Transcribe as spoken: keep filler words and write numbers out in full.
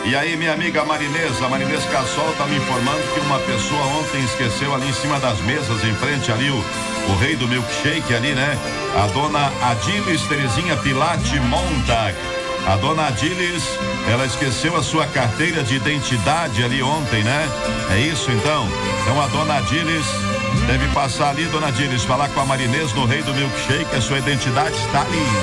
E aí, minha amiga Marinês, a Marinês Cassol tá me informando que uma pessoa ontem esqueceu ali em cima das mesas, em frente ali, o, o rei do milkshake ali, né? A dona Adilis Terezinha Pilate Montag. A dona Adilis, ela esqueceu a sua carteira de identidade ali ontem, né? É isso então? Então a dona Adilis deve passar ali, dona Adilis, falar com a Marinês no rei do milkshake, a sua identidade está ali.